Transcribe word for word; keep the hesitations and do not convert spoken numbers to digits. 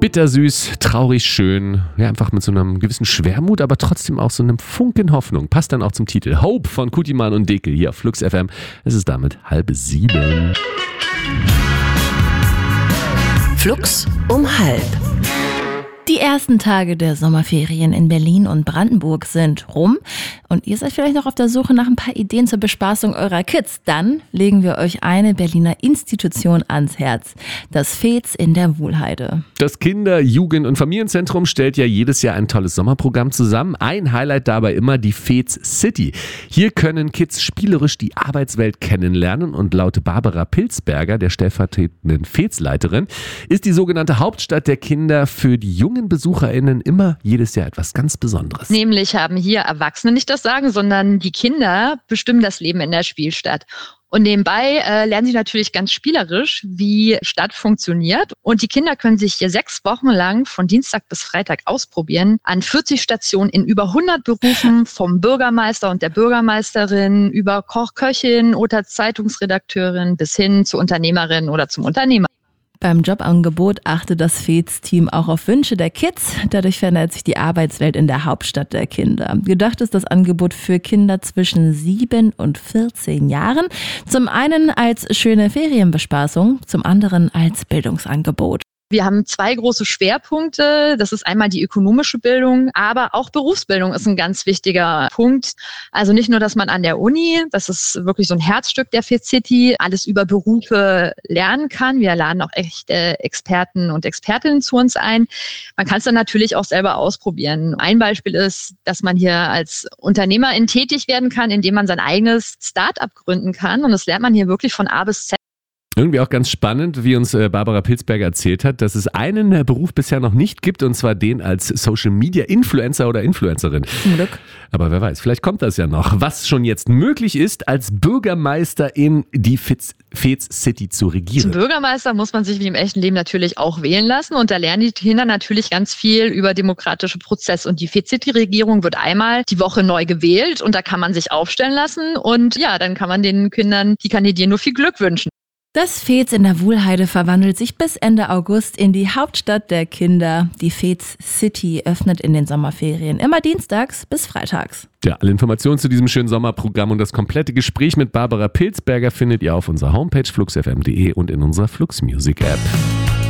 Bittersüß, traurig schön, ja, einfach mit so einem gewissen Schwermut, aber trotzdem auch so einem Funken Hoffnung. Passt dann auch zum Titel Hope von Kutiman und Dekel hier auf Flux F M. Es ist damit halb sieben. Flux um halb. Die ersten Tage der Sommerferien in Berlin und Brandenburg sind rum und ihr seid vielleicht noch auf der Suche nach ein paar Ideen zur Bespaßung eurer Kids. Dann legen wir euch eine Berliner Institution ans Herz, das Fez in der Wuhlheide. Das Kinder-, Jugend- und Familienzentrum stellt ja jedes Jahr ein tolles Sommerprogramm zusammen. Ein Highlight dabei immer die Fez City. Hier können Kids spielerisch die Arbeitswelt kennenlernen und laut Barbara Pilzberger, der stellvertretenden Fez-Leiterin, ist die sogenannte Hauptstadt der Kinder für die jungen BesucherInnen immer jedes Jahr etwas ganz Besonderes. Nämlich haben hier Erwachsene nicht das Sagen, sondern die Kinder bestimmen das Leben in der Spielstadt. Und nebenbei äh, lernen sie natürlich ganz spielerisch, wie Stadt funktioniert. Und die Kinder können sich hier sechs Wochen lang von Dienstag bis Freitag ausprobieren. An vierzig Stationen in über hundert Berufen, vom Bürgermeister und der Bürgermeisterin über Koch, Köchin oder Zeitungsredakteurin bis hin zur Unternehmerin oder zum Unternehmer. Beim Jobangebot achtet das Fez-Team auch auf Wünsche der Kids. Dadurch verändert sich die Arbeitswelt in der Hauptstadt der Kinder. Gedacht ist das Angebot für Kinder zwischen sieben und vierzehn Jahren. Zum einen als schöne Ferienbespaßung, zum anderen als Bildungsangebot. Wir haben zwei große Schwerpunkte. Das ist einmal die ökonomische Bildung, aber auch Berufsbildung ist ein ganz wichtiger Punkt. Also nicht nur, dass man an der Uni, das ist wirklich so ein Herzstück der Fez City, alles über Berufe lernen kann. Wir laden auch echte Experten und Expertinnen zu uns ein. Man kann es dann natürlich auch selber ausprobieren. Ein Beispiel ist, dass man hier als Unternehmerin tätig werden kann, indem man sein eigenes Start-up gründen kann. Und das lernt man hier wirklich von A bis Z. Irgendwie auch ganz spannend, wie uns Barbara Pilzberger erzählt hat, dass es einen Beruf bisher noch nicht gibt, und zwar den als Social Media Influencer oder Influencerin. Zum Glück. Aber wer weiß, vielleicht kommt das ja noch. Was schon jetzt möglich ist, als Bürgermeister in die Fez City zu regieren. Zum Bürgermeister muss man sich wie im echten Leben natürlich auch wählen lassen, und da lernen die Kinder natürlich ganz viel über demokratische Prozesse. Und die Fez City-Regierung wird einmal die Woche neu gewählt und da kann man sich aufstellen lassen, und ja, dann kann man den Kindern, die kandidieren, nur viel Glück wünschen. Das Fez in der Wuhlheide verwandelt sich bis Ende August in die Hauptstadt der Kinder. Die Fez City öffnet in den Sommerferien immer dienstags bis freitags. Ja, alle Informationen zu diesem schönen Sommerprogramm und das komplette Gespräch mit Barbara Pilzberger findet ihr auf unserer Homepage flux f m punkt d e und in unserer Flux Music App.